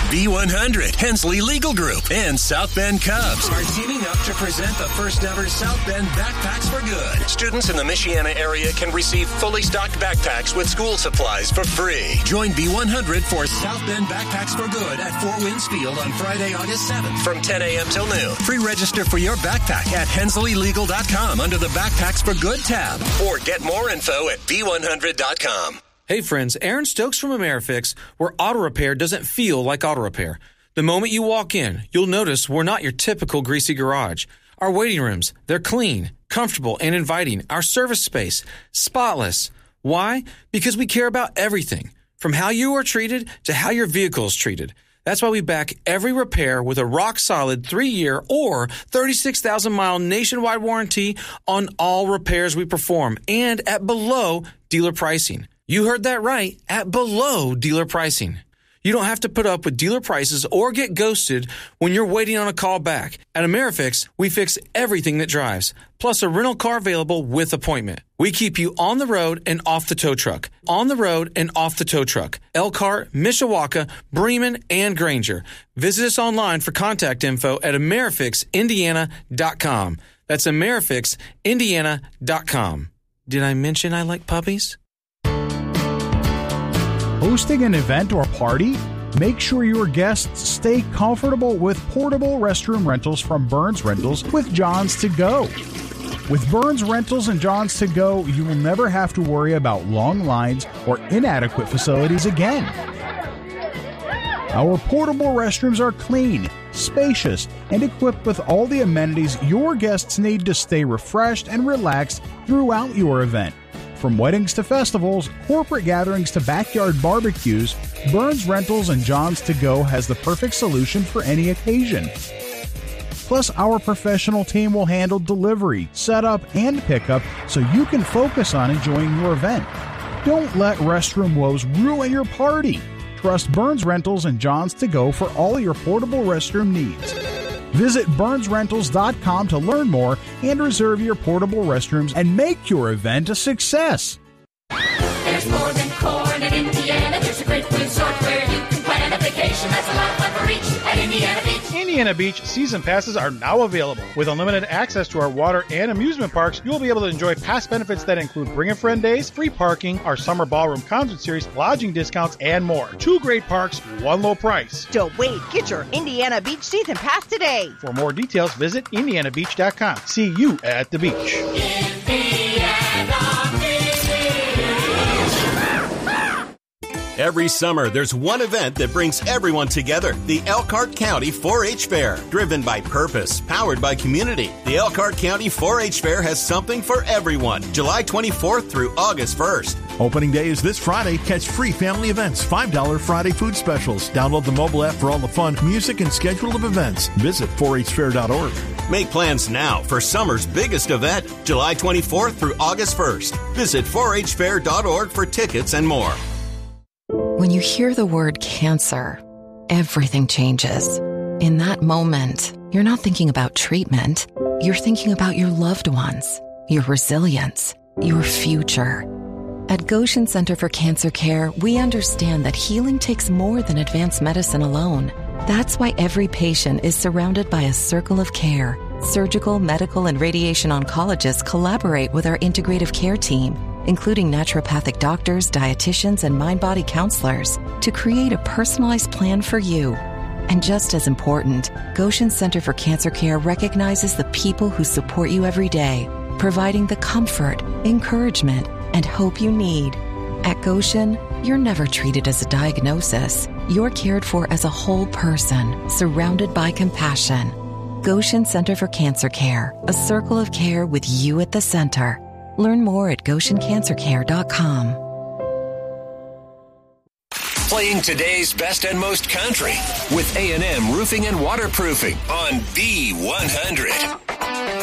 B100, Hensley Legal Group, and South Bend Cubs are teaming up to present the first ever South Bend Backpacks for Good. Students in the Michiana area can receive fully stocked backpacks with school supplies for free. Join B100 for South Bend Backpacks for Good at Four Winds Field on Friday, August 7th from 10 a.m. till noon. Pre-register for your backpack at hensleylegal.com under the Backpacks for Good tab, or get more info at b100.com. Hey friends, Aaron Stokes from Amerifix, where auto repair doesn't feel like auto repair. The moment you walk in, you'll notice we're not your typical greasy garage. Our waiting rooms, they're clean, comfortable, and inviting. Our service space, spotless. Why? Because we care about everything, from how you are treated to how your vehicle is treated. That's why we back every repair with a rock-solid 3-year or 36,000-mile nationwide warranty on all repairs we perform, and at below dealer pricing. You heard that right, at below dealer pricing. You don't have to put up with dealer prices or get ghosted when you're waiting on a call back. At Amerifix, we fix everything that drives, plus a rental car available with appointment. We keep you on the road and off the tow truck. On the road and off the tow truck. Elkhart, Mishawaka, Bremen, and Granger. Visit us online for contact info at AmerifixIndiana.com. That's AmerifixIndiana.com. Did I mention I like puppies? Hosting an event or party? Make sure your guests stay comfortable with portable restroom rentals from Burns Rentals with Johns to Go. With Burns Rentals and Johns to Go, you will never have to worry about long lines or inadequate facilities again. Our portable restrooms are clean, spacious, and equipped with all the amenities your guests need to stay refreshed and relaxed throughout your event. From weddings to festivals, corporate gatherings to backyard barbecues, Burns Rentals and Johns to Go has the perfect solution for any occasion. Plus, our professional team will handle delivery, setup, and pickup so you can focus on enjoying your event. Don't let restroom woes ruin your party. Trust Burns Rentals and Johns to Go for all your portable restroom needs. Visit BurnsRentals.com to learn more and reserve your portable restrooms and make your event a success. There's more than corn in Indiana. There's a great resort where you can plan a vacation. That's a lot of fun for each at Indiana Beach. Indiana Beach season passes are now available. With unlimited access to our water and amusement parks, you'll be able to enjoy past benefits that include Bring a Friend Days, free parking, our summer ballroom concert series, lodging discounts, and more. 2 great parks, 1 low price. Don't wait. Get your Indiana Beach season pass today. For more details, visit IndianaBeach.com. See you at the beach. Indiana Beach. Every summer, there's one event that brings everyone together. The Elkhart County 4-H Fair. Driven by purpose, powered by community. The Elkhart County 4-H Fair has something for everyone. July 24th through August 1st. Opening day is this Friday. Catch free family events, $5 Friday food specials. Download the mobile app for all the fun, music, and schedule of events. Visit 4hfair.org. Make plans now for summer's biggest event, July 24th through August 1st. Visit 4hfair.org for tickets and more. When you hear the word cancer, everything changes. In that moment, you're not thinking about treatment. You're thinking about your loved ones, your resilience, your future. At Goshen Center for Cancer Care, we understand that healing takes more than advanced medicine alone. That's why every patient is surrounded by a circle of care. Surgical, medical, and radiation oncologists collaborate with our integrative care team, including naturopathic doctors, dietitians, and mind-body counselors, to create a personalized plan for you. And just as important, Goshen Center for Cancer Care recognizes the people who support you every day, providing the comfort, encouragement, and hope you need. At Goshen, you're never treated as a diagnosis. You're cared for as a whole person, surrounded by compassion. Goshen Center for Cancer Care, a circle of care with you at the center. Learn more at GoshenCancerCare.com. Playing today's best and most country with A&M Roofing and Waterproofing on B100.